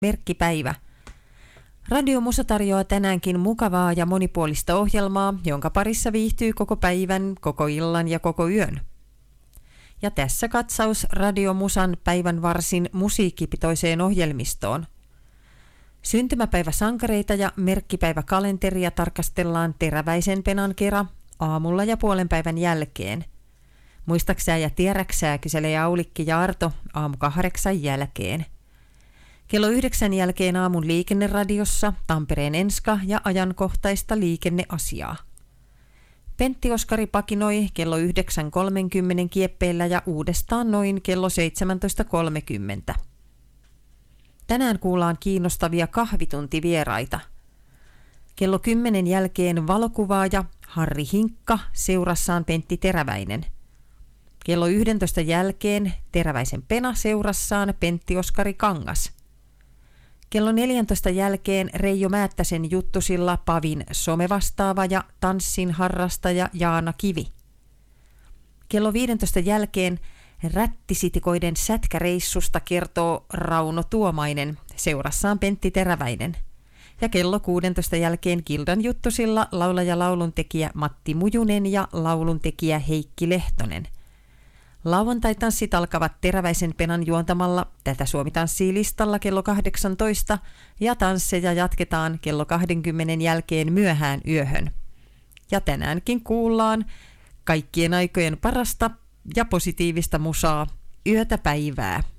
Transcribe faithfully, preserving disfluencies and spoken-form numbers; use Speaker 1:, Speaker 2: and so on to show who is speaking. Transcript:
Speaker 1: Merkkipäivä. Radio Musa tarjoaa tänäänkin mukavaa ja monipuolista ohjelmaa, jonka parissa viihtyy koko päivän, koko illan ja koko yön. Ja tässä katsaus Radio Musan päivän varsin musiikkipitoiseen ohjelmistoon. Syntymäpäiväsankareita ja merkkipäiväkalenteria tarkastellaan Teräväisen penan kera aamulla ja puolen päivän jälkeen. Muistaksää ja tiedäksää, kyselee Aulikki ja Arto aamu kahdeksan jälkeen. Kello yhdeksän jälkeen aamun liikenneradiossa Tampereen Enska ja ajankohtaista liikenneasiaa. Pentti Oskari pakinoi kello yhdeksän kolmekymmentä kieppeillä ja uudestaan noin kello seitsemäntoista kolmekymmentä. Tänään kuullaan kiinnostavia kahvituntivieraita. Kello kymmenen jälkeen valokuvaaja Harri Hinkka seurassaan Pentti Teräväinen. Kello yksitoista jälkeen Teräväisen pena seurassaan Pentti Oskari Kangas. Kello neljäntoista jälkeen Reijo Määttäsen juttusilla Pavin somevastaava ja tanssin harrastaja Jaana Kivi. Kello viidentoista jälkeen rättisitikoiden sätkäreissusta kertoo Rauno Tuomainen seurassaan Pentti Teräväinen. Ja kello kuudentoista jälkeen Kildan juttusilla laulaja lauluntekijä Matti Mujunen ja lauluntekijä Heikki Lehtonen. Lauantai-tanssit alkavat Teräväisen penan juontamalla Tätä Suomi tanssii listalla kello kahdeksantoista ja tansseja jatketaan kello kaksikymmentä jälkeen myöhään yöhön. Ja tänäänkin kuullaan kaikkien aikojen parasta ja positiivista musaa yötä päivää.